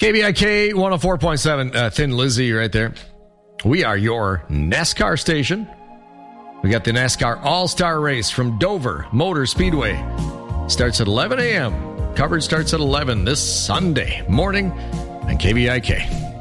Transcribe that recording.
KBIK 104.7, Thin Lizzy right there. We are your NASCAR station. We got the NASCAR All-Star Race from Dover Motor Speedway. Starts at 11 a.m. Coverage starts at 11 this Sunday morning on KBIK.